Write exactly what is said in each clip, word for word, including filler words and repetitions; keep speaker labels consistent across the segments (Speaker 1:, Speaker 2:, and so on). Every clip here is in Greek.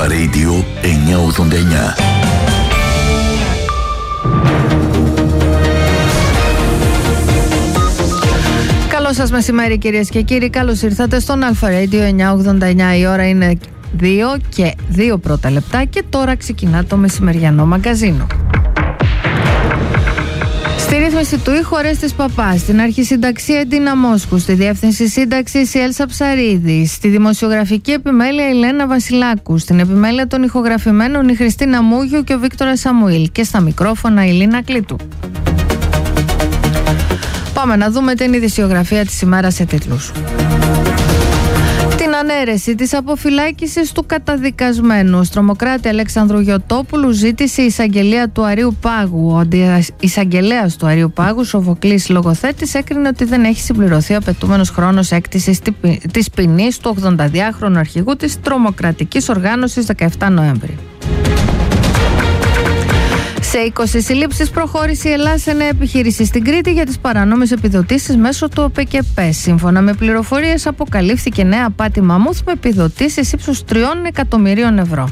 Speaker 1: Radio εννιακόσια ογδόντα εννιά.
Speaker 2: Καλό σας μεσημέρι κυρίες και κύριοι, καλώς ήρθατε στον Alpha Radio εννιακόσια ογδόντα εννιά. Η ώρα είναι δύο και δύο πρώτα λεπτά και τώρα ξεκινά το μεσημεριανό μαγκαζίνο. Στη ρύθμιση του ήχου Ορέστης Παπάς, στην αρχισυνταξία Εντίνα Μόσκου, στη διεύθυνση σύνταξης η Έλσα Ψαρίδη, στη δημοσιογραφική επιμέλεια η Λένα Βασιλάκου, στην επιμέλεια των ηχογραφημένων η Χριστίνα Μούγιου και ο Βίκτορας Σαμουήλ και στα μικρόφωνα η Λίνα Κλήτου. Πάμε να δούμε την ειδησιογραφία της ημέρας σε τίτλους. Την ανέρεση της αποφυλάκησης του καταδικασμένου. Ο τρομοκράτη Αλέξανδρου Γιωτόπουλου ζήτησε η εισαγγελία του Αρείου Πάγου. Ο αντιεισαγγελέας του Αρείου Πάγου, Σοφοκλής Λογοθέτης, έκρινε ότι δεν έχει συμπληρωθεί ο απαιτούμενος χρόνος έκτησης της ποινής του ογδονταδυάχρονου αρχηγού της τρομοκρατικής οργάνωσης δεκαεφτά Νοέμβρη. Σε είκοσι συλλήψεις προχώρησε η Ελλάδα σε νέα επιχείρηση στην Κρήτη για τις παράνομες επιδοτήσεις μέσω του ΟΠΕΚΕΠΕ. Σύμφωνα με πληροφορίες, αποκαλύφθηκε νέα απάτη μαμούθ με επιδοτήσεις ύψους τριών εκατομμυρίων ευρώ.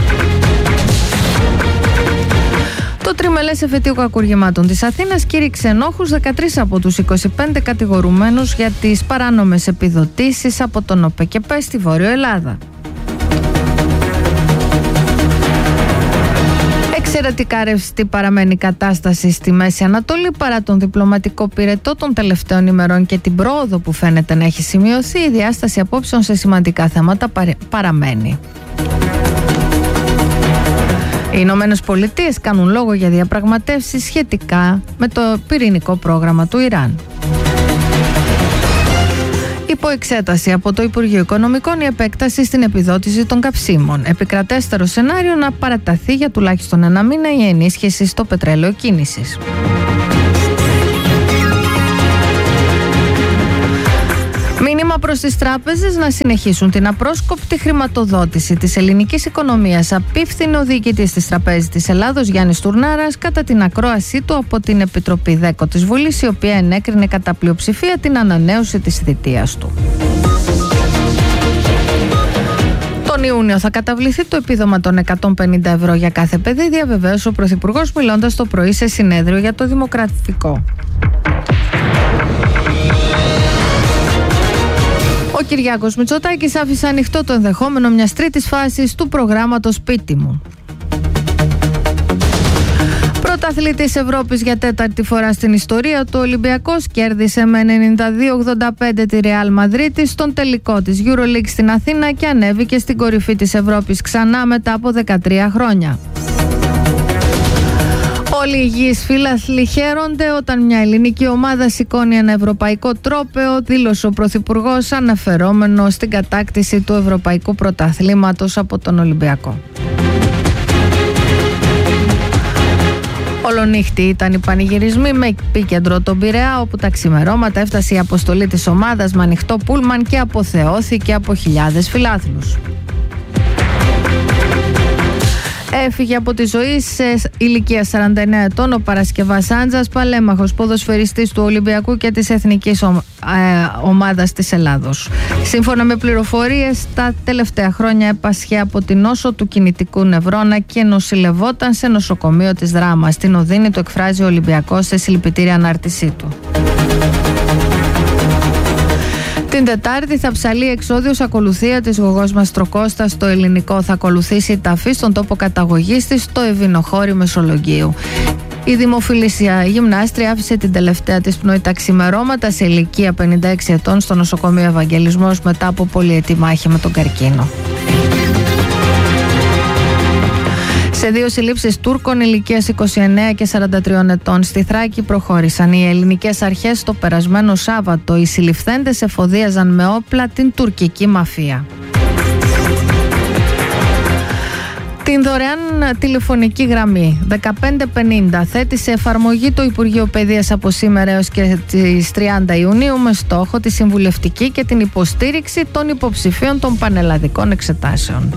Speaker 2: Το τριμελές εφετείο κακουργημάτων της Αθήνας κήρυξε ενόχους δεκατρείς από τους είκοσι πέντε κατηγορουμένους για τις παράνομες επιδοτήσεις από τον ΟΠΕΚΕΠΕ στη Βόρειο Ελλάδα. Εξαιρετικά ρευστή παραμένει η κατάσταση στη Μέση Ανατολή παρά τον διπλωματικό πυρετό των τελευταίων ημερών και την πρόοδο που φαίνεται να έχει σημειωθεί. Η διάσταση απόψεων σε σημαντικά θέματα παραμένει. Οι Ηνωμένες Πολιτείες κάνουν λόγο για διαπραγματεύσεις σχετικά με το πυρηνικό πρόγραμμα του Ιράν. Υπό εξέταση από το Υπουργείο Οικονομικών η επέκταση στην επιδότηση των καυσίμων. Επικρατέστερο σενάριο να παραταθεί για τουλάχιστον ένα μήνα η ενίσχυση στο πετρέλαιο κίνησης. Μήνυμα προς τις τράπεζες να συνεχίσουν την απρόσκοπτη χρηματοδότηση της ελληνικής οικονομίας, απίφθινε ο διοικητής της Τραπέζης της Ελλάδος Γιάννης Τουρνάρας κατά την ακρόασή του από την Επιτροπή ΔΕΚΟ της Βουλής, η οποία ενέκρινε κατά πλειοψηφία την ανανέωση της θητείας του. Τον Ιούνιο θα καταβληθεί το επίδομα των εκατόν πενήντα ευρώ για κάθε παιδί, διαβεβαίωσε ο Πρωθυπουργός μιλώντας το πρωί σε συνέδριο για το Δημοκρατικό. Ο Κυριάκος Μητσοτάκης άφησε ανοιχτό το ενδεχόμενο μιας τρίτης φάσης του προγράμματος Σπίτι μου. Πρωταθλητής Ευρώπης για τέταρτη φορά στην ιστορία του, ο Ολυμπιακός κέρδισε με ενενήντα δύο ογδόντα πέντε τη Ρεάλ Μαδρίτη στον τελικό της EuroLeague στην Αθήνα και ανέβηκε στην κορυφή της Ευρώπης ξανά μετά από δεκατρία χρόνια. Όλοι οι υγιείς φίλαθλοι χαίρονται όταν μια ελληνική ομάδα σηκώνει ένα ευρωπαϊκό τρόπαιο, δήλωσε ο Πρωθυπουργός αναφερόμενο στην κατάκτηση του ευρωπαϊκού πρωταθλήματος από τον Ολυμπιακό. Ολονύχτη ήταν οι πανηγυρισμοί με επίκεντρο τον Πειραιά, όπου τα ξημερώματα έφτασε η αποστολή της ομάδας με ανοιχτό πούλμαν και αποθεώθηκε από χιλιάδες φιλάθλους. Έφυγε από τη ζωή σε ηλικία σαράντα εννέα ετών ο Παρασκευάς Άντζας, παλέμαχος ποδοσφαιριστής του Ολυμπιακού και της Εθνικής ο, ε, Ομάδας της Ελλάδος. Σύμφωνα με πληροφορίες, τα τελευταία χρόνια έπασχε από την νόσο του κινητικού νευρώνα και νοσηλευόταν σε νοσοκομείο της Δράμας. Στην Οδύνη, το εκφράζει ο Ολυμπιακός σε συλληπιτήρια ανάρτησή του. Την Τετάρτη θα ψαλεί εξόδιος ακολουθία της γογός Μαστροκώστα στο Ελληνικό. Θα ακολουθήσει η ταφή στον τόπο καταγωγής της στο Ευηνοχώρι Μεσολογγίου. Η δημοφιλής γυμνάστρια άφησε την τελευταία της πνοή τα ξημερώματα σε ηλικία πενήντα έξι ετών στο νοσοκομείο Ευαγγελισμός μετά από πολυετή μάχη με τον καρκίνο. Σε δύο συλλήψεις Τούρκων ηλικίας είκοσι εννέα και σαράντα τρία ετών στη Θράκη προχώρησαν οι ελληνικές αρχές το περασμένο Σάββατο. Οι συλληφθέντες εφοδίαζαν με όπλα την τουρκική μαφία. Την δωρεάν τηλεφωνική γραμμή δεκαπέντε πενήντα θέτει σε εφαρμογή το Υπουργείο Παιδείας από σήμερα έως και τις τριάντα Ιουνίου με στόχο τη συμβουλευτική και την υποστήριξη των υποψηφίων των πανελλαδικών εξετάσεων.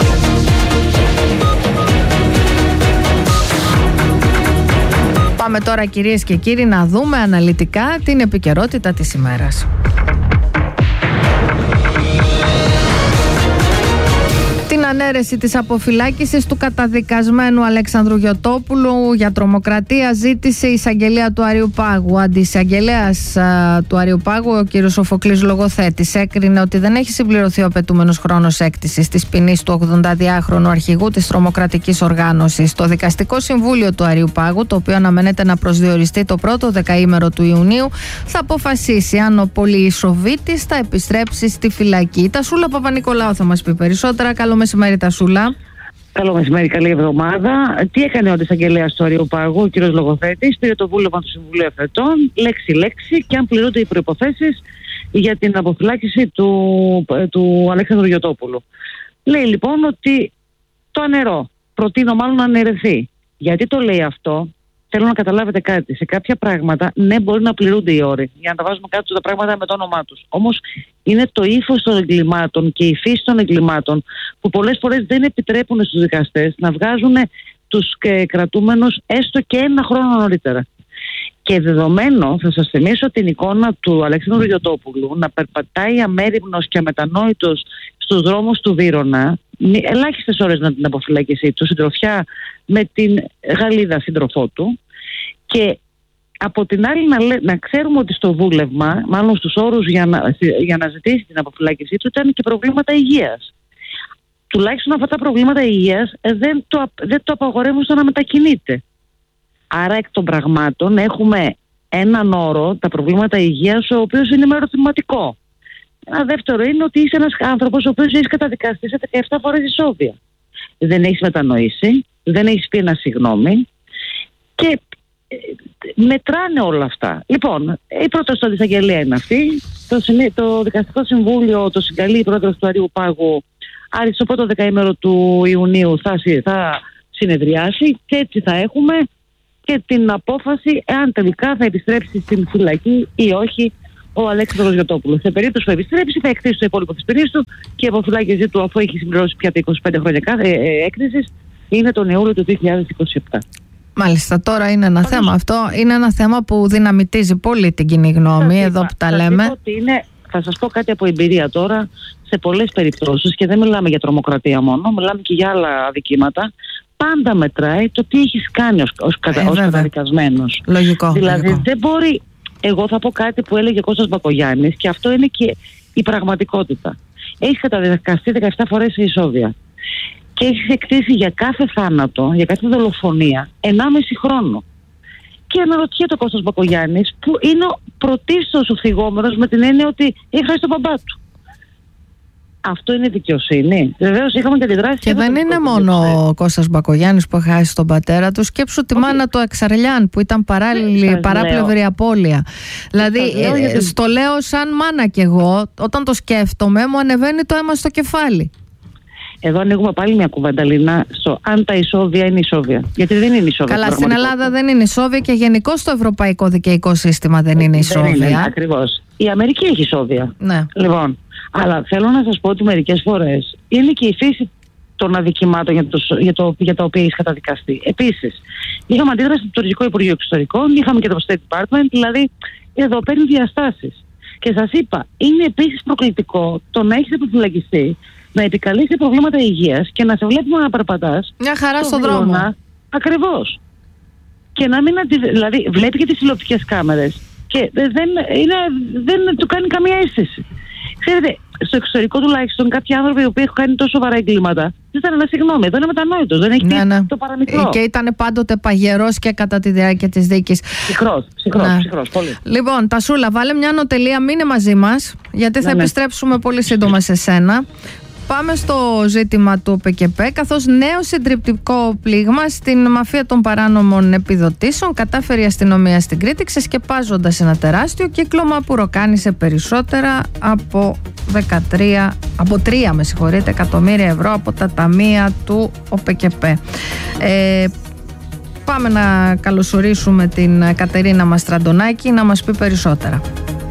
Speaker 2: Πάμε τώρα, κυρίες και κύριοι, να δούμε αναλυτικά την επικαιρότητα της ημέρας. Την ανέρεση της αποφυλάκησης του καταδικασμένου Αλέξανδρου Γιωτόπουλου για τρομοκρατία ζήτησε η εισαγγελέα του Αριουπάγου. Ο αντισαγγελέας του Αριουπάγου, ο κ. Σοφοκλής Λογοθέτης, έκρινε ότι δεν έχει συμπληρωθεί ο απαιτούμενος χρόνος έκτησης της ποινής του ογδονταδυάχρονου αρχηγού της τρομοκρατικής οργάνωσης. Το Δικαστικό Συμβούλιο του Αριουπάγου, το οποίο αναμένεται να προσδιοριστεί το πρώτο δεκαήμερο του Ιουνίου, θα αποφασίσει αν ο πολυεισοβήτης θα επιστρέψει στη φυλακή. Τασούλα Παπα-Νικολάου θα μας πει περισσότερα. Καλό μεσημέρι, Τασούλα.
Speaker 3: Καλό μεσημέρι, καλή εβδομάδα. Τι έκανε ο αντισαγγελέας του Αριουπάγου, ο κ. Λογοθέτης? Πήρε το βούλευμα του Συμβουλίου Εφετών, λέξη-λέξη, και αν πληρούνται οι προϋποθέσεις για την αποφυλάκηση του, του Αλέξανδρου Γιωτόπουλου. Λέει λοιπόν ότι το ανερώ. Προτείνω μάλλον να αναιρεθεί. Γιατί το λέει αυτό? Θέλω να καταλάβετε κάτι. Σε κάποια πράγματα, ναι, μπορεί να πληρούνται οι όροι για να τα βάζουμε κάτω τα πράγματα με το όνομά τους. Όμως είναι το ύφος των εγκλημάτων και η φύση των εγκλημάτων που πολλές φορές δεν επιτρέπουν στους δικαστές να βγάζουν τους ε, κρατούμενους έστω και ένα χρόνο νωρίτερα. Και δεδομένο, θα σας θυμίσω την εικόνα του Αλέξανδρου Γιωτόπουλου να περπατάει αμέριμνος και αμετανόητος στους δρόμους του Βύρωνα, ελάχιστες ώρες να την αποφυλάκησή του, συντροφιά με την Γαλλίδα σύντροφό του, και από την άλλη να, λέ, να ξέρουμε ότι στο βούλευμα, μάλλον στους όρους για να, για να ζητήσει την αποφυλάκησή του, ήταν και προβλήματα υγείας. Τουλάχιστον αυτά τα προβλήματα υγείας δεν το, δεν το απαγορεύουν στο να μετακινείται. Άρα εκ των πραγμάτων έχουμε έναν όρο, τα προβλήματα υγείας, ο οποίος είναι μεροθυματικό. Ένα δεύτερο είναι ότι είσαι ένας άνθρωπος ο οποίος έχει καταδικαστεί σε δεκαεπτά φορές ισόβια. Δεν έχεις μετανοήσει, δεν έχεις πει ένα συγγνώμη και μετράνε όλα αυτά. Λοιπόν, η πρόταση του αντισαγγελέα είναι αυτή. Το, το Δικαστικό Συμβούλιο το συγκαλεί η πρόεδρος του Αριουπάγου, άρα στο πρώτο δεκαήμερο του Ιουνίου θα, θα συνεδριάσει και έτσι θα έχουμε και την απόφαση εάν τελικά θα επιστρέψει στην φυλακή ή όχι ο Αλέξανδρος Γιωτόπουλος. Σε περίπτωση που επιστρέψει, θα εκτίσει το υπόλοιπο της ποινής του και η αποφυλάκησή του, αφού έχει συμπληρώσει πια τα είκοσι πέντε χρόνια κάθε έκθεσης, είναι τον Ιούλιο του δύο χιλιάδες είκοσι επτά.
Speaker 2: Μάλιστα, τώρα είναι ένα Πάντως, θέμα αυτό. Είναι ένα θέμα που δυναμητίζει πολύ την κοινή γνώμη, θα εδώ είπα, που τα λέμε.
Speaker 3: Ότι είναι, θα σας πω κάτι από εμπειρία τώρα, σε πολλές περιπτώσεις, και δεν μιλάμε για τρομοκρατία μόνο, μιλάμε και για άλλα αδικήματα. Πάντα μετράει το τι έχεις κάνει ως, ως, ε, ως καταδικασμένος.
Speaker 2: Λογικό.
Speaker 3: Δηλαδή
Speaker 2: λογικό.
Speaker 3: δεν μπορεί. Εγώ θα πω κάτι που έλεγε ο Κώστας Μπακογιάννης, και αυτό είναι και η πραγματικότητα. Έχεις καταδικαστεί δεκαεπτά φορές σε ισόβια και έχεις εκτίσει για κάθε θάνατο, για κάθε δολοφονία, ενάμιση χρόνο. Και αναρωτιέται ο Κώστας Μπακογιάννης, που είναι ο πρωτίστως ο θυγόμενος, με την έννοια ότι έχει χάσει τον μπαμπά του. Αυτό είναι δικαιοσύνη? Βεβαίως είχαμε και αντιδράσει.
Speaker 2: Και, και δεν είναι μόνο ο Κώστας Μπακογιάννης που χάσει τον πατέρα του. Σκέψου τη okay. μάνα του Αξαρλιάν που ήταν παράλληλη, παράπλευρη απώλεια. Δηλαδή, λέω, ε, γιατί... στο λέω σαν μάνα κι εγώ, όταν το σκέφτομαι, μου ανεβαίνει το αίμα στο κεφάλι.
Speaker 3: Εδώ ανοίγουμε πάλι μια κουβέντα, Λίνα, στο αν τα ισόβια είναι ισόβια. Γιατί δεν είναι ισόβια.
Speaker 2: Καλά, στην Ελλάδα δεν είναι ισόβια και γενικώ το ευρωπαϊκό δικαιικό σύστημα δεν είναι ισόβια.
Speaker 3: Δεν είναι, ακριβώς. Η Αμερική έχει ισόβια.
Speaker 2: Ναι.
Speaker 3: Λοιπόν, αλλά θέλω να σας πω ότι μερικές φορές είναι και η φύση των αδικημάτων για, το, για, το, για τα οποία έχει καταδικαστεί. Επίσης, είχαμε αντίδραση στο Τουρκικό Υπουργείο Εξωτερικών, είχαμε και το State Department, δηλαδή εδώ παίρνει διαστάσεις. Και σας είπα, είναι επίσης προκλητικό το να έχεις αποφυλακιστεί, να επικαλείσαι προβλήματα υγείας και να σε βλέπουμε να περπατάς
Speaker 2: μια χαρά στον δρόμο.
Speaker 3: Ακριβώς. Και να μην αντι... δηλαδή βλέπει και τις τηλεοπτικές κάμερες και δεν, είναι, δεν του κάνει καμία αίσθηση. Ξέρετε, στο εξωτερικό τουλάχιστον κάποιοι άνθρωποι οι οποίοι έχουν κάνει τόσο σοβαρά εγκλήματα ζητάνε ένα συγγνώμη. Εδώ είναι μετανόητος, δεν έχει ναι, ναι. το παραμικρό.
Speaker 2: Και ήταν πάντοτε παγερός και κατά τη διάρκεια της δίκης.
Speaker 3: Ψυχρός, ψυχρός, ναι. ψυχρός, πολύ.
Speaker 2: Λοιπόν, Τασούλα, βάλε μια νοτελεία, μείνε μαζί μας, γιατί ναι, θα ναι. επιστρέψουμε πολύ σύντομα σε σένα. Πάμε στο ζήτημα του ΟΠΕΚΕΠΕ, καθώς νέο συντριπτικό πλήγμα στην μαφία των παράνομων επιδοτήσεων κατάφερε η αστυνομία στην Κρήτη, ξεσκεπάζοντας ένα τεράστιο κύκλωμα που ροκάνησε περισσότερα από δεκατρία, από τρία με συγχωρείτε, εκατομμύρια ευρώ από τα ταμεία του ΟΠΕΚΕΠΕ. Ε, πάμε να καλωσορίσουμε την Κατερίνα Μαστραντονάκη να μας πει περισσότερα.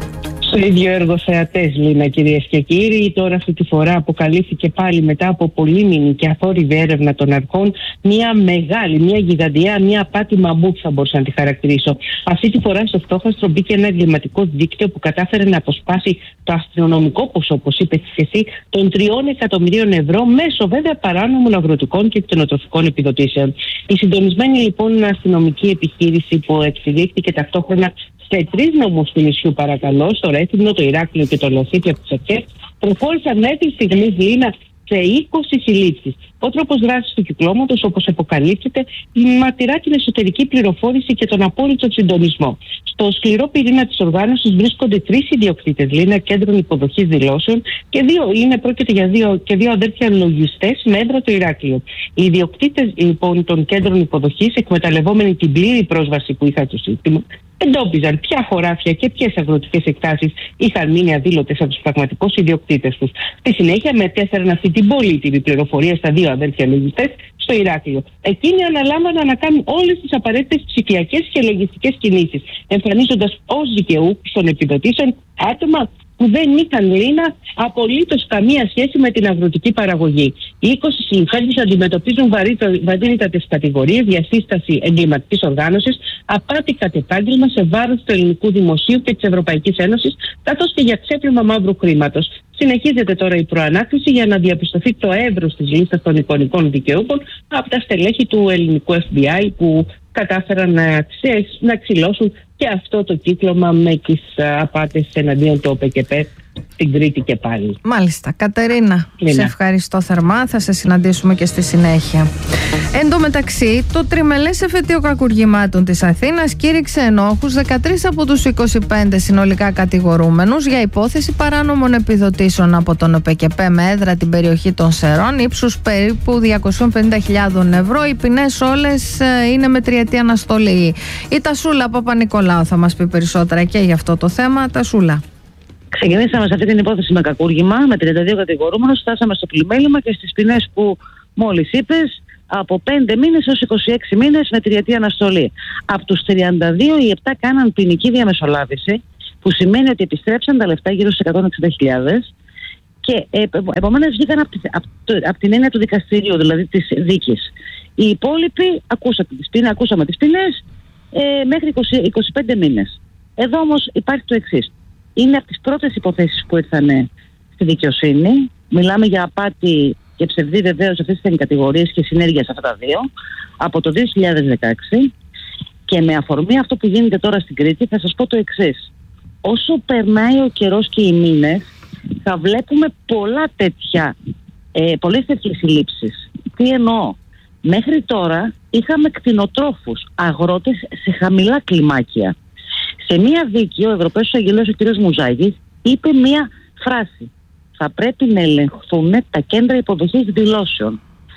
Speaker 4: Στο ίδιο έργο θεατές, Λίνα, κυρίες και κύριοι. Τώρα αυτή τη φορά αποκαλύφθηκε πάλι μετά από πολύμηνη και αθόρυβη έρευνα των αρχών μια μεγάλη, μια γιγαντιά, μια απάτη μαμπού, θα μπορούσα να τη χαρακτηρίσω. Αυτή τη φορά στο στόχαστρο μπήκε ένα εγκληματικό δίκτυο που κατάφερε να αποσπάσει το αστρονομικό ποσό, όπως είπες και εσύ, των τριών εκατομμυρίων ευρώ μέσω βέβαια παράνομων αγροτικών και κτηνοτροφικών επιδοτήσεων. Η συντονισμένη λοιπόν αστυνομική επιχείρηση που εξελίχθηκε ταυτόχρονα σε τρεις νομούς του νησιού, παρακαλώ, στο Ρέθυμνο, το Ηράκλειο και το Λοχίτη από τις αρχές, προχώρησαν μέχρι στιγμής, Λίνα, σε είκοσι συλλήψεις. Ο τρόπος δράσης του κυκλώματος, όπως αποκαλύπτεται, ματηρά την εσωτερική πληροφόρηση και τον απόλυτο συντονισμό. Στο σκληρό πυρήνα της οργάνωσης βρίσκονται τρεις ιδιοκτήτες, Λίνα, κέντρων υποδοχής δηλώσεων και δύο, είναι πρόκειται για δύο, και δύο αδέρφια λογιστές με έδρα το Ηράκλειο. Οι ιδιοκτήτες λοιπόν των κέντρων υποδοχής, εκμεταλλευόμενοι την πλήρη πρόσβαση που είχαν στο σύστημα, εντόπιζαν ποια χωράφια και ποιες αγροτικές εκτάσεις είχαν μείνει αδήλωτες από τους πραγματικούς ιδιοκτήτες τους. Στη συνέχεια μετέφεραν αυτή την πολύτιμη πληροφορία στα δύο αδέρφια λογιστές στο Ηράκλειο. Εκείνοι αναλάμβαναν να κάνουν όλες τις απαραίτητες ψηφιακές και λογιστικές κινήσεις, εμφανίζοντας ως δικαιούχους των επιδοτήσεων άτομα που δεν είχαν, Λίνα, απολύτως καμία σχέση με την αγροτική παραγωγή. Οι είκοσι συλληφθέντες αντιμετωπίζουν βαρύτατες κατηγορίες, διασύσταση εγκληματικής οργάνωσης, απάτη κατ' επάγγελμα σε βάρος του ελληνικού δημοσίου και της Ευρωπαϊκής Ένωσης, καθώς και για ξέπλυμα μαύρου χρήματος. Συνεχίζεται τώρα η προανάκριση για να διαπιστωθεί το εύρος της λίστας των εικονικών δικαιούχων από τα στελέχη του ελληνικού εφ μπι άι που κατάφεραν να, να ξυλώσουν και αυτό το κύκλωμα με τις απάτες εναντίον του ΟΠΕΚΕΠΕ στην Κρήτη και πάλι.
Speaker 2: Μάλιστα. Κατερίνα, Λίνα, σε ευχαριστώ θερμά. Θα σε συναντήσουμε και στη συνέχεια. Εν τω μεταξύ, το τριμελές εφετείο κακουργημάτων της Αθήνας κήρυξε ενόχους δεκατρείς από τους είκοσι πέντε συνολικά κατηγορούμενους για υπόθεση παράνομων επιδοτήσεων από τον ΟΠΕΚΕΠΕ με έδρα την περιοχή των Σερών ύψους περίπου διακόσιες πενήντα χιλιάδες ευρώ. Οι ποινές όλες είναι με τριετή αναστολή. Η Τασούλα Παπα-Νικολάου θα μας πει περισσότερα και για αυτό το θέμα. Τασούλα.
Speaker 3: Ξεκινήσαμε σε αυτή την υπόθεση με κακούργημα, με τριάντα δύο κατηγορούμενους, φτάσαμε στο πλημέλημα και στις ποινές που μόλις είπες, από πέντε μήνες έως είκοσι έξι μήνες με τριετή αναστολή. Από τους τριάντα δύο, οι επτά κάναν ποινική διαμεσολάβηση, που σημαίνει ότι επιστρέψαν τα λεφτά γύρω στις εκατόν εξήντα χιλιάδες και ε, επομένως βγήκαν από, από, από την έννοια του δικαστηρίου, δηλαδή της δίκης. Οι υπόλοιποι, ακούσατε τις ποινές, ακούσαμε τις ποινές, ε, μέχρι είκοσι, είκοσι πέντε μήνες. Εδώ όμως υπάρχει το εξής. Είναι από τις πρώτες υποθέσεις που ήρθαν στη δικαιοσύνη. Μιλάμε για απάτη και ψευδή, βεβαίως, αυτές ήταν οι κατηγορίες και συνέργεια σε αυτά τα δύο, από το δύο χιλιάδες δεκαέξι. Και με αφορμή αυτό που γίνεται τώρα στην Κρήτη, θα σας πω το εξής. Όσο περνάει ο καιρός και οι μήνες, θα βλέπουμε πολλά τέτοια, ε, πολλές τέτοιες συλλήψεις. Τι εννοώ? Μέχρι τώρα είχαμε κτηνοτρόφους, αγρότες σε χαμηλά κλιμάκια. Σε μία δίκη, ο Ευρωπαίος Εισαγγελέας, ο κ. Μουζάκης, είπε μία φράση. Θα πρέπει να ελεγχθούν τα κέντρα υποδοχής δηλώσεων.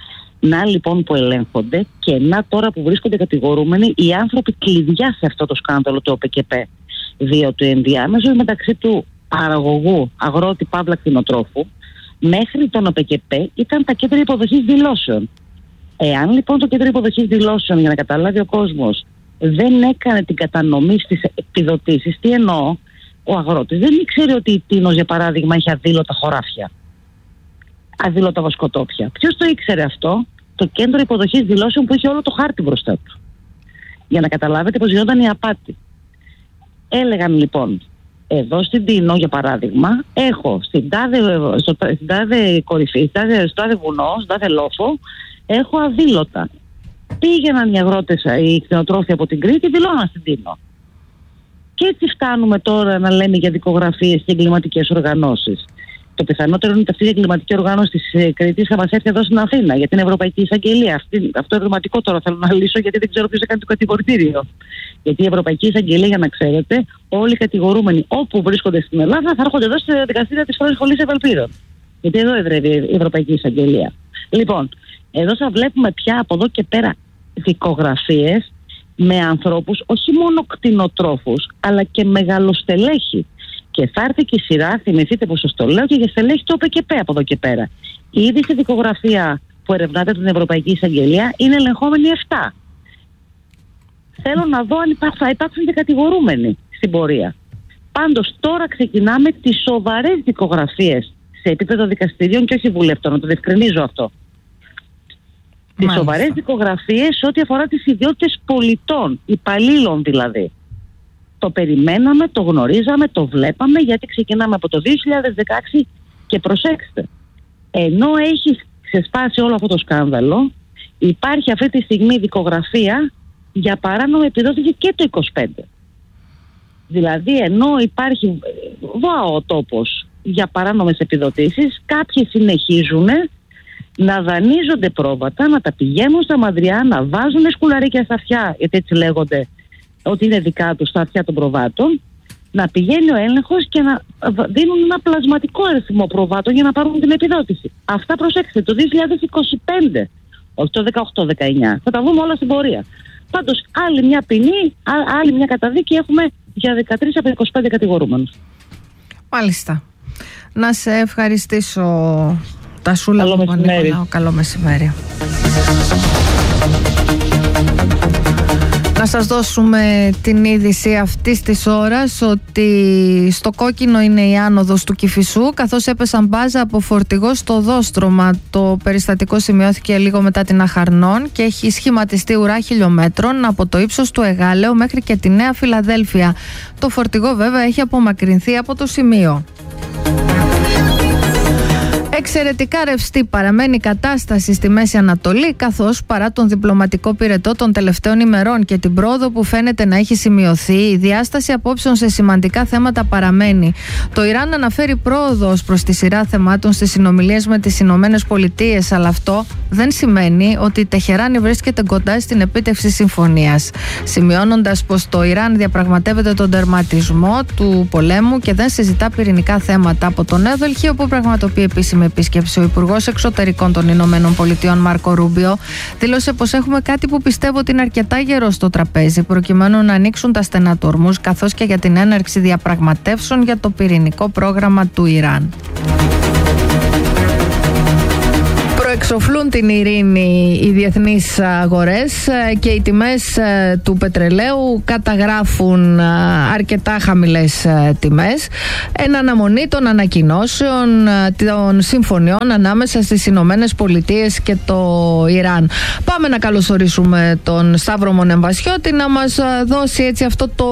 Speaker 3: Να λοιπόν που ελέγχονται και να τώρα που βρίσκονται κατηγορούμενοι οι άνθρωποι κλειδιά σε αυτό το σκάνδαλο του ΟΠΕΚΕΠΕ. Διότι ενδιάμεσο μεταξύ του παραγωγού, αγρότη, παύλα κτηνοτρόφου, μέχρι τον ΟΠΕΚΕΠΕ ήταν τα κέντρα υποδοχής δηλώσεων. Εάν λοιπόν το κέντρο υποδοχής δηλώσεων, για να καταλάβει ο κόσμος, δεν έκανε την κατανομή στις επιδοτήσεις, τι εννοώ, ο αγρότης δεν ήξερε ότι η Τίνος, για παράδειγμα, έχει αδήλωτα χωράφια, αδήλωτα βοσκοτόπια. Ποιος το ήξερε αυτό? Το κέντρο υποδοχής δηλώσεων που είχε όλο το χάρτη μπροστά του. Για να καταλάβετε πως γινόταν η απάτη. Έλεγαν λοιπόν, εδώ στην Τίνο, για παράδειγμα, έχω στην τάδε, στο, στην τάδε κορυφή, στην τάδε, στο τάδε βουνό, στον τάδε λόφο, έχω αδήλωτα. Πήγαιναν οι αγρότες, οι κτηνοτρόφοι από την Κρήτη, δηλώναν στην Τίνο. Και έτσι φτάνουμε τώρα να λέμε για δικογραφίες και εγκληματικές οργανώσεις. Το πιθανότερο είναι ότι αυτή η εγκληματική οργάνωση της Κρήτης θα μας έρθει εδώ στην Αθήνα για την Ευρωπαϊκή Εισαγγελία. Αυτή, αυτό ερωτηματικό τώρα θέλω να λύσω, γιατί δεν ξέρω ποιος έκανε το κατηγορητήριο. Γιατί η Ευρωπαϊκή Εισαγγελία, για να ξέρετε, όλοι οι κατηγορούμενοι όπου βρίσκονται στην Ελλάδα θα έρχονται εδώ στη δικαστήρια της Πρώτης Σχολής Ευελπίδων. Γιατί εδώ εδρεύει η Ευρωπαϊκή Εισαγγελία. Λοιπόν, εδώ θα βλέπουμε πια από εδώ και πέρα δικογραφίες με ανθρώπους, όχι μόνο κτηνοτρόφους, αλλά και μεγαλοστελέχη. Και θα έρθει και η σειρά, θυμηθείτε πως σας το λέω, και για στελέχη του ΟΠΕΚΕΠΕ από εδώ και πέρα. Ήδη στη δικογραφία που ερευνάτε την Ευρωπαϊκή Εισαγγελία είναι ελεγχόμενοι επτά. Θέλω να δω αν υπάρχουν, θα υπάρξουν και κατηγορούμενοι στην πορεία. Πάντως τώρα ξεκινάμε τις σοβαρές δικογραφίες σε επίπεδο δικαστηρίων και όχι βουλευτών, να το διευκρινίζω αυτό. Τις σοβαρές δικογραφίες ό,τι αφορά τις ιδιότητες πολιτών, υπαλλήλων δηλαδή. Το περιμέναμε, το γνωρίζαμε, το βλέπαμε, γιατί ξεκινάμε από το δύο χιλιάδες δεκαέξι και προσέξτε, ενώ έχει ξεσπάσει όλο αυτό το σκάνδαλο, υπάρχει αυτή τη στιγμή δικογραφία για παράνομη επιδότηση και το είκοσι πέντε. Δηλαδή ενώ υπάρχει βάω ο τόπος για παράνομες επιδοτήσεις, κάποιοι συνεχίζουν να δανείζονται πρόβατα, να τα πηγαίνουν στα μαδριά, να βάζουν σκουλαρίκια στα αυτιά, γιατί έτσι λέγονται ότι είναι δικά τους στα αυτιά των προβάτων, να πηγαίνει ο έλεγχος και να δίνουν ένα πλασματικό αριθμό προβάτων για να πάρουν την επιδότηση. Αυτά προσέξτε, το δύο χιλιάδες είκοσι πέντε, όχι το δεκαοκτώ δεκαεννιά. Θα τα δούμε όλα στην πορεία. Πάντως άλλη μια ποινή, άλλη μια καταδίκη έχουμε για δεκατρείς από είκοσι πέντε κατηγορούμενους.
Speaker 2: Μάλιστα. Να σε ευχαριστήσω, Τασούλα.
Speaker 3: Καλό μεσημέρι.
Speaker 2: Καλό μεσημέρι. Να σας δώσουμε την είδηση αυτής της ώρας ότι στο κόκκινο είναι η άνοδος του Κηφισού, καθώς έπεσαν μπάζα από φορτηγό στο Δόστρωμα. Το περιστατικό σημειώθηκε λίγο μετά την Αχαρνών και έχει σχηματιστεί ουρά χιλιόμετρων από το ύψος του Εγάλεο μέχρι και τη Νέα Φιλαδέλφια. Το φορτηγό βέβαια έχει απομακρυνθεί από το σημείο. Εξαιρετικά ρευστή παραμένει η κατάσταση στη Μέση Ανατολή, καθώς παρά τον διπλωματικό πυρετό των τελευταίων ημερών και την πρόοδο που φαίνεται να έχει σημειωθεί, η διάσταση απόψεων σε σημαντικά θέματα παραμένει. Το Ιράν αναφέρει πρόοδο ως προς τη σειρά θεμάτων στις συνομιλίες με τις Ηνωμένες Πολιτείες, αλλά αυτό δεν σημαίνει ότι η Τεχεράνη βρίσκεται κοντά στην επίτευξη συμφωνίας. Σημειώνοντας πως το Ιράν διαπραγματεύεται τον τερματισμό του πολέμου και δεν συζητά πυρηνικά θέματα. Από το Νέο Δελχείο, που πραγματοποιεί επίσημη επίσκεψη, ο Υπουργός Εξωτερικών των Ηνωμένων Πολιτειών Μάρκο Ρούμπιο δήλωσε πως έχουμε κάτι που πιστεύω ότι είναι αρκετά γερό στο τραπέζι, προκειμένου να ανοίξουν τα στενά του ορμούς, καθώς και για την έναρξη διαπραγματεύσεων για το πυρηνικό πρόγραμμα του Ιράν. Προεξοφλούν την ειρήνη οι διεθνείς αγορές και οι τιμές του πετρελαίου καταγράφουν αρκετά χαμηλές τιμές εν αναμονή των ανακοινώσεων των συμφωνιών ανάμεσα στις Ηνωμένες Πολιτείες και το Ιράν. Πάμε να καλωσορίσουμε τον Σταύρο Μονεμβασιώτη να μας δώσει έτσι αυτό το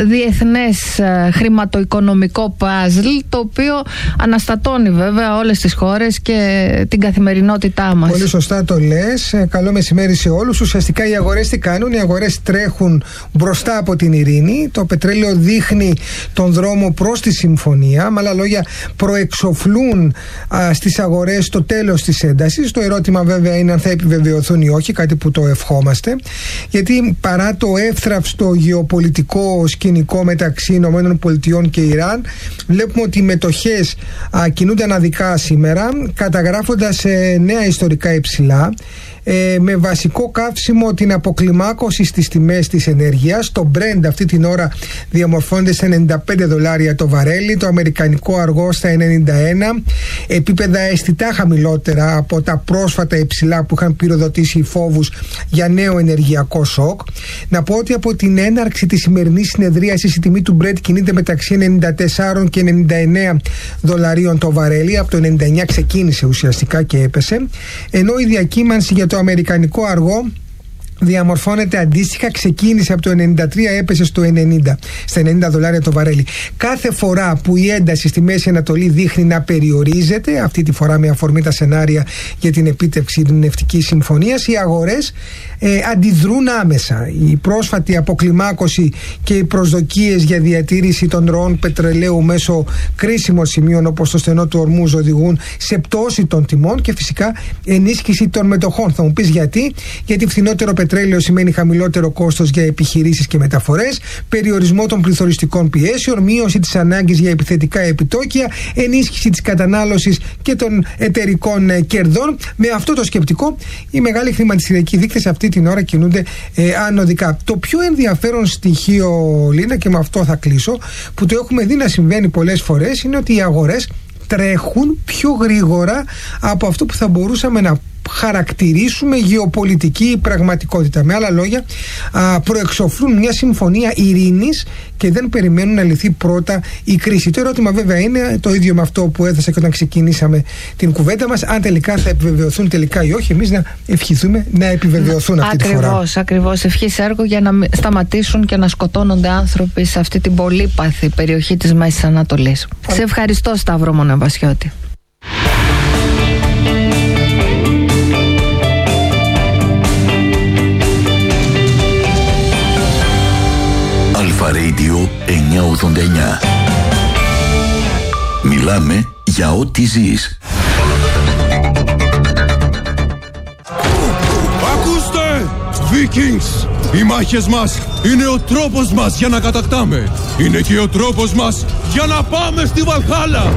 Speaker 2: διεθνές χρηματοοικονομικό παζλ, το οποίο αναστατώνει βέβαια όλες τις χώρες και την καθημερινότητα.
Speaker 5: Πολύ σωστά το λες. Καλό μεσημέρι σε όλους. Ουσιαστικά οι αγορές τι κάνουν? Οι αγορές τρέχουν μπροστά από την ειρήνη. Το πετρέλαιο δείχνει τον δρόμο προς τη συμφωνία. Με άλλα λόγια, προεξοφλούν α, στις αγορές το τέλος της έντασης. Το ερώτημα βέβαια είναι αν θα επιβεβαιωθούν ή όχι, κάτι που το ευχόμαστε. Γιατί παρά το εύθραυστο γεωπολιτικό σκηνικό μεταξύ ΗΠΑ και Ιράν, βλέπουμε ότι οι μετοχές α, κινούνται αναδικά σήμερα, καταγράφοντας ε, νέα ιστορικά υψηλά, ε, με βασικό καύσιμο την αποκλιμάκωση στις τιμές της ενέργειας. Το Brent αυτή την ώρα διαμορφώνεται σε ενενήντα πέντε δολάρια το βαρέλι, το αμερικανικό αργό στα ενενήντα ένα, επίπεδα αισθητά χαμηλότερα από τα πρόσφατα υψηλά που είχαν πυροδοτήσει οι φόβους για νέο ενεργειακό σοκ. Να πω ότι από την έναρξη της σημερινής συνεδρίασης η τιμή του Brent κινείται μεταξύ ενενήντα τέσσερα και ενενήντα εννέα δολαρίων το βαρέλι. Από το ενενήντα εννέα ξεκίνησε ουσιαστικά και έπεσε, ενώ η διακύμανση για το αμερικανικό αργό διαμορφώνεται αντίστοιχα, ξεκίνησε από το ενενήντα τρία, έπεσε στο ενενήντα, στα ενενήντα δολάρια το βαρέλι. Κάθε φορά που η ένταση στη Μέση Ανατολή δείχνει να περιορίζεται, αυτή τη φορά με αφορμή τα σενάρια για την επίτευξη ειρηνευτικής συμφωνίας, οι αγορές ε, αντιδρούν άμεσα. Η πρόσφατη αποκλιμάκωση και οι προσδοκίες για διατήρηση των ροών πετρελαίου μέσω κρίσιμων σημείων όπως το στενό του Ορμούζ οδηγούν σε πτώση των τιμών και φυσικά ενίσχυση των μετοχών. Θα μου πεις γιατί? Γιατί φθηνότερο πετρέλαιο σημαίνει χαμηλότερο κόστος για επιχειρήσεις και μεταφορές, περιορισμό των πληθωριστικών πιέσεων, μείωση της ανάγκης για επιθετικά επιτόκια, ενίσχυση της κατανάλωσης και των εταιρικών κερδών. Με αυτό το σκεπτικό, οι μεγάλοι χρηματιστηριακοί δείκτες αυτή την ώρα κινούνται ε, ανωδικά. Το πιο ενδιαφέρον στοιχείο, Λίνα, και με αυτό θα κλείσω, που το έχουμε δει να συμβαίνει πολλές φορές, είναι ότι οι αγορές τρέχουν πιο γρήγορα από αυτό που θα μπορούσαμε να χαρακτηρίσουμε γεωπολιτική πραγματικότητα. Με άλλα λόγια, α, προεξοφλούν μια συμφωνία ειρήνης και δεν περιμένουν να λυθεί πρώτα η κρίση. Το ερώτημα βέβαια είναι το ίδιο με αυτό που έθεσα και όταν ξεκινήσαμε την κουβέντα μας, αν τελικά θα επιβεβαιωθούν τελικά ή όχι. Εμείς να ευχηθούμε να επιβεβαιωθούν αυτή
Speaker 2: ακριβώς,
Speaker 5: τη φορά.
Speaker 2: Ακριβώς, ακριβώς. Ευχής έργο για να σταματήσουν και να σκοτώνονται άνθρωποι σε αυτή την πολύπαθη περιοχή της Μέσης Ανατολής. Α... Σε ευχαριστώ, Σταύρο Μονεβασιώτη.
Speaker 1: Αλφα Radio εννιακόσια ογδόντα εννιά. Μιλάμε για ό,τι ζεις.
Speaker 6: Ακούστε! Vikings! Οι μάχες μας είναι ο τρόπος μας για να κατακτάμε. Είναι και ο τρόπος μας για να πάμε στη Βαλχάλα.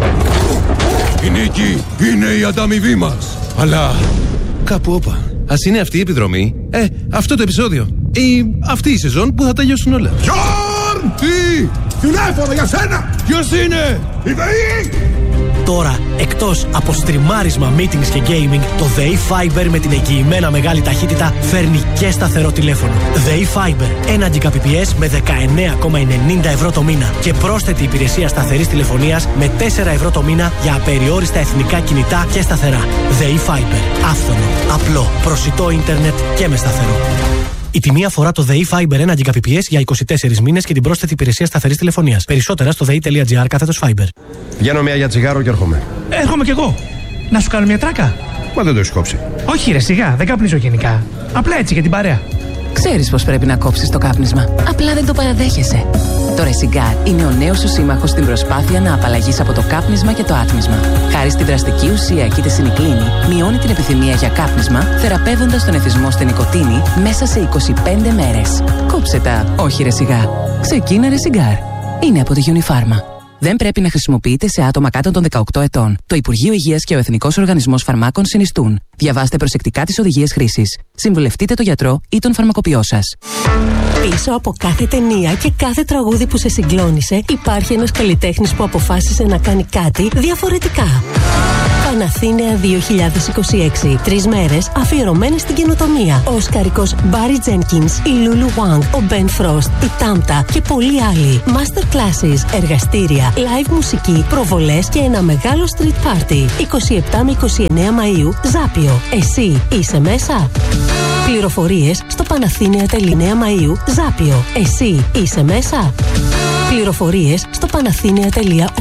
Speaker 6: Η νίκη είναι η ανταμοιβή μας. Αλλά κάπου όπα. Ας είναι αυτή η επιδρομή, ε, αυτό το επεισόδιο ή αυτή η σεζόν που θα τελειώσουν όλα. Γιόρν! Τι! Τηλέφωνο για σένα! Ποιος είναι? Η ΔΕΗ!
Speaker 7: Τώρα, εκτός από στριμάρισμα, meetings και gaming, το ΔΕΗ Fiber με την εγγυημένα μεγάλη ταχύτητα φέρνει και σταθερό τηλέφωνο. ΔΕΗ Fiber, ένα Gbps με δεκαεννέα κόμμα ενενήντα ευρώ το μήνα και πρόσθετη υπηρεσία σταθερής τηλεφωνίας με τέσσερα ευρώ το μήνα για απεριόριστα εθνικά κινητά και σταθερά. ΔΕΗ Fiber, άφθονο, απλό, προσιτό ίντερνετ και με σταθερό. Η τιμή αφορά το ΔΕΗ Fiber ένα Gbps για είκοσι τέσσερις μήνες και την πρόσθετη υπηρεσία σταθερής τηλεφωνίας. Περισσότερα στο δei.gr κάθετος Fiber.
Speaker 8: Βγαίνω μία για τσιγάρο και έρχομαι.
Speaker 9: Έρχομαι κι εγώ. Να σου κάνω μια τράκα.
Speaker 8: Μα δεν το έχεις κόψει.
Speaker 9: Όχι, ρε, σιγά, δεν καπνίζω γενικά. Απλά έτσι για την παρέα.
Speaker 10: Ξέρεις πως πρέπει να κόψεις το κάπνισμα. Απλά δεν το παραδέχεσαι. Το Resigar είναι ο νέος σου σύμμαχος στην προσπάθεια να απαλλαγείς από το κάπνισμα και το άτμισμα. Χάρη στην δραστική ουσία κητεσινικλίνη, μειώνει την επιθυμία για κάπνισμα, θεραπεύοντας τον εθισμό στην νοικοτήνη μέσα σε είκοσι πέντε μέρες. Κόψε τα, όχι Resigar. Ξεκίνα Resigar. Είναι από τη Unifarma. Δεν πρέπει να χρησιμοποιείται σε άτομα κάτω των δεκαοκτώ ετών. Το Υπουργείο Υγείας και ο Εθνικός Οργανισμός Φαρμάκων συνιστούν. Διαβάστε προσεκτικά τις οδηγίες χρήσης. Συμβουλευτείτε τον γιατρό ή τον φαρμακοποιό σας.
Speaker 11: Πίσω από κάθε ταινία και κάθε τραγούδι που σε συγκλώνησε, υπάρχει ένας καλλιτέχνης που αποφάσισε να κάνει κάτι διαφορετικά. Παναθήναια δύο χιλιάδες είκοσι έξι. Τρεις μέρες αφιερωμένες στην καινοτομία. Ο Οσκαρικός Μπάρι Τζένκινς, η Λούλου Wang, ο Μπεν Φρόστ, η Τάμτα και πολλοί άλλοι. Master classes, εργαστήρια, live μουσική, προβολές και ένα μεγάλο street party. είκοσι επτά με είκοσι εννέα Μαΐου, Ζάπιο. Εσύ είσαι μέσα? Πληροφορίες στο παναθήναια τελεία εννέα Μαΐου, Ζάπιο. Εσύ είσαι μέσα? Πληροφορίες στο παναθήναια τελεία